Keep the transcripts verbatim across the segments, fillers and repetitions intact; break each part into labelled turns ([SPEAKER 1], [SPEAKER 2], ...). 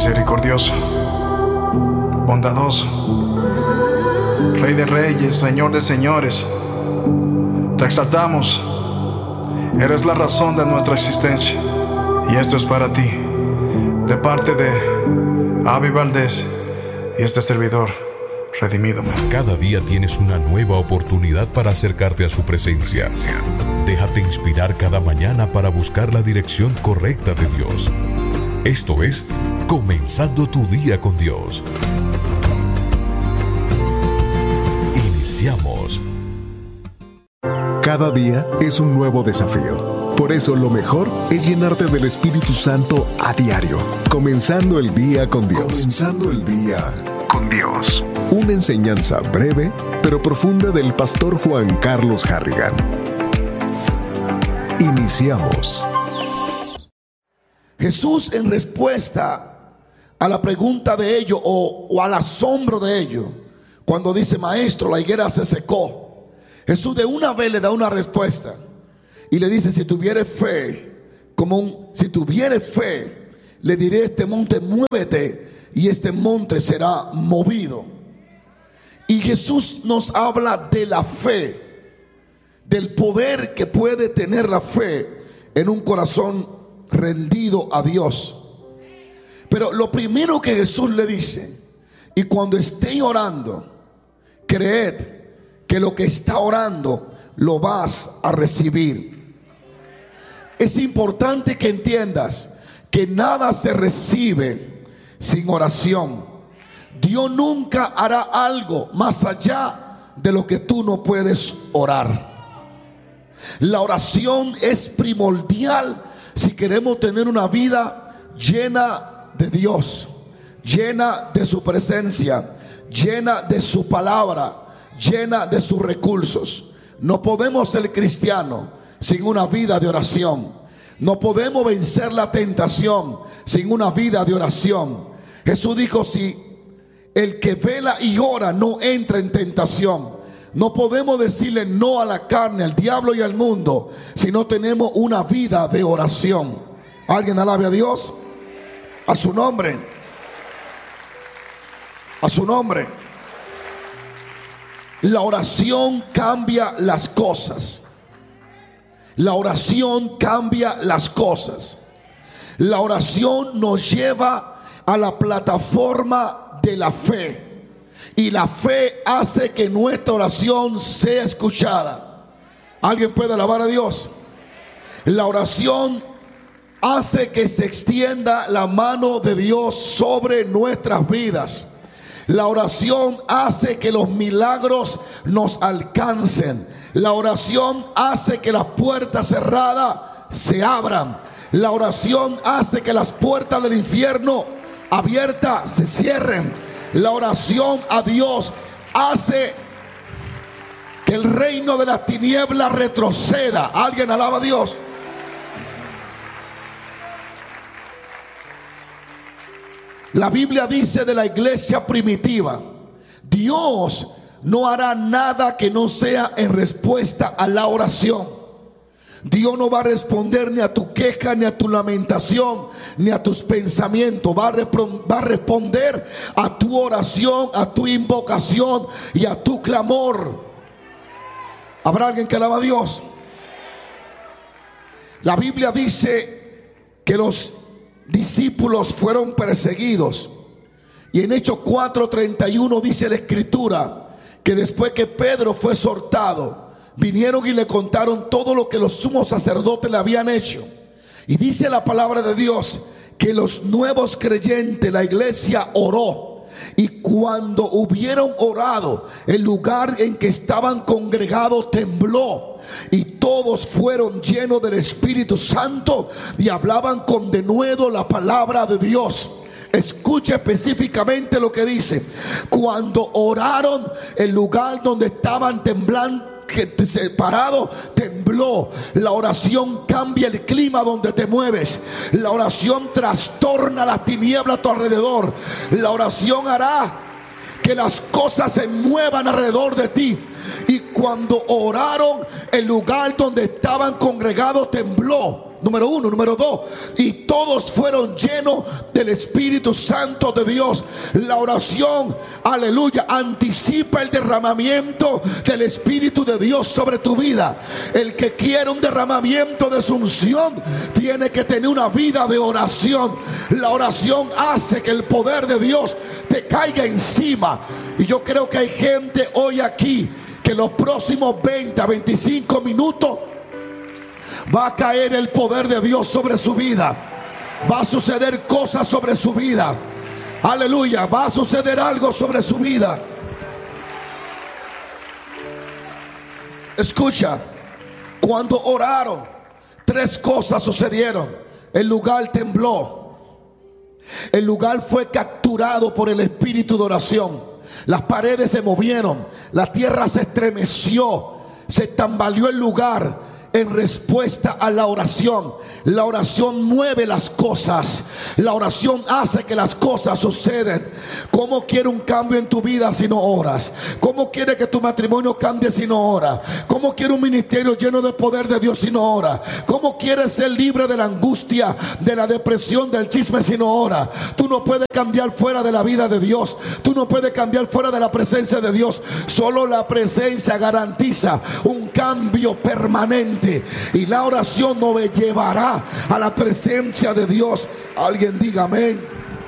[SPEAKER 1] misericordioso, bondadoso, Rey de reyes, Señor de señores. Te exaltamos, eres la razón de nuestra existencia. Y esto es para ti, de parte de Avi Valdés y este servidor, Redimido.
[SPEAKER 2] Cada día tienes una nueva oportunidad para acercarte a su presencia. Déjate inspirar cada mañana para buscar la dirección correcta de Dios. Esto es Comenzando tu día con Dios. Iniciamos.
[SPEAKER 3] Cada día es un nuevo desafío. Por eso lo mejor es llenarte del Espíritu Santo a diario. Comenzando el día con Dios. Comenzando el día con Dios. Una enseñanza breve pero profunda del pastor Juan Carlos Harrigan. Iniciamos.
[SPEAKER 4] Jesús, en respuesta a la pregunta de ellos o, o al asombro de ellos, cuando dice: maestro, la higuera se secó, Jesús de una vez le da una respuesta y le dice: si tuvieres fe, como un, si tuvieres fe, le diré a este monte: muévete, y este monte será movido. Y Jesús nos habla de la fe, del poder que puede tener la fe en un corazón rendido a Dios. Pero lo primero que Jesús le dice: y cuando esté orando, creed que lo que está orando lo vas a recibir. Es importante que entiendas que nada se recibe sin oración. Dios nunca hará algo más allá de lo que tú no puedes orar. La oración es primordial si queremos tener una vida llena de Dios, llena de su presencia, llena de su palabra, llena de sus recursos. No podemos ser cristianos sin una vida de oración. No podemos vencer la tentación sin una vida de oración. Jesús dijo: si el que vela y ora no entra en tentación. No podemos decirle no a la carne, al diablo y al mundo si no tenemos una vida de oración. ¿Alguien alabe a Dios? A su nombre. A su nombre. La oración cambia las cosas. La oración cambia las cosas. La oración nos lleva a la plataforma de la fe. Y la fe hace que nuestra oración sea escuchada. ¿Alguien puede alabar a Dios? La oración hace que se extienda la mano de Dios sobre nuestras vidas. La oración hace que los milagros nos alcancen. La oración hace que las puertas cerradas se abran. La oración hace que las puertas del infierno abiertas se cierren. La oración a Dios hace que el reino de las tinieblas retroceda. ¿Alguien alaba a Dios? La Biblia dice de la iglesia primitiva: Dios no hará nada que no sea en respuesta a la oración. Dios no va a responder ni a tu queja, ni a tu lamentación, ni a tus pensamientos. Va a, va a responder a tu oración, a tu invocación y a tu clamor. ¿Habrá alguien que alaba a Dios? La Biblia dice que los discípulos fueron perseguidos. Y en Hechos cuatro treinta y uno dice la escritura que después que Pedro fue soltado, vinieron y le contaron todo lo que los sumos sacerdotes le habían hecho. Y dice la palabra de Dios que los nuevos creyentes, la iglesia oró. Y cuando hubieron orado, el lugar en que estaban congregados tembló. Y todos fueron llenos del Espíritu Santo y hablaban con denuedo la palabra de Dios. Escucha específicamente lo que dice: cuando oraron, el lugar donde estaban temblando, que separado, tembló. La oración cambia el clima donde te mueves. La oración trastorna las tinieblas a tu alrededor. La oración hará que las cosas se muevan alrededor de ti. Y cuando oraron, el lugar donde estaban congregados tembló. Número uno. Número dos, y todos fueron llenos del Espíritu Santo de Dios. La oración, aleluya, anticipa el derramamiento del Espíritu de Dios sobre tu vida. El que quiere un derramamiento de su unción tiene que tener una vida de oración. La oración hace que el poder de Dios te caiga encima. Y yo creo que hay gente hoy aquí que los próximos veinte a veinticinco minutos va a caer el poder de Dios sobre su vida. Va a suceder cosas sobre su vida. Aleluya, va a suceder algo sobre su vida. Escucha, cuando oraron, tres cosas sucedieron. El lugar tembló. El lugar fue capturado por el espíritu de oración. Las paredes se movieron, la tierra se estremeció, se tambaleó el lugar en respuesta a la oración. La oración mueve las cosas. La oración hace que las cosas suceden. ¿Cómo quiere un cambio en tu vida si no oras? ¿Cómo quiere que tu matrimonio cambie si no ora? ¿Cómo quiere un ministerio lleno de poder de Dios si no ora? ¿Cómo quieres ser libre de la angustia, de la depresión, del chisme si no ora? Tú no puedes cambiar fuera de la vida de Dios. Tú no puedes cambiar fuera de la presencia de Dios. Solo la presencia garantiza un cambio permanente. Y la oración nos llevará a la presencia de Dios. Alguien diga amén.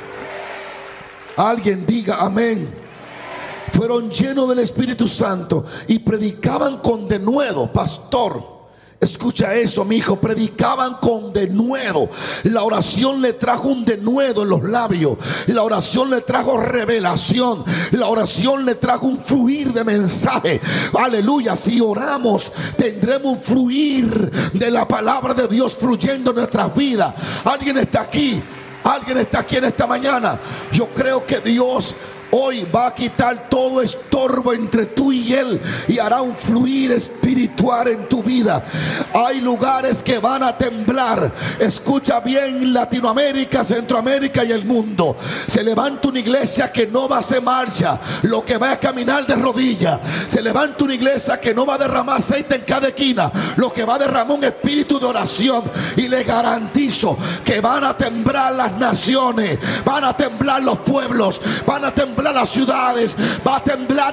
[SPEAKER 4] Alguien diga amén. Fueron llenos del Espíritu Santo y predicaban con denuedo. Pastor, escucha eso, mi hijo. Predicaban con denuedo. La oración le trajo un denuedo en los labios. La oración le trajo revelación. La oración le trajo un fluir de mensaje. Aleluya. Si oramos, tendremos un fluir de la palabra de Dios fluyendo en nuestras vidas. Alguien está aquí. Alguien está aquí en esta mañana. Yo creo que Dios hoy va a quitar todo estorbo entre tú y Él y hará un fluir espiritual en tu vida. Hay lugares que van a temblar. Escucha bien, Latinoamérica, Centroamérica y el mundo. Se levanta una iglesia que no va a hacer marcha, lo que va a caminar de rodillas. Se levanta una iglesia que no va a derramar aceite en cada esquina, lo que va a derramar un espíritu de oración. Y le garantizo que van a temblar las naciones, van a temblar los pueblos, van a temblar las ciudades, va a temblar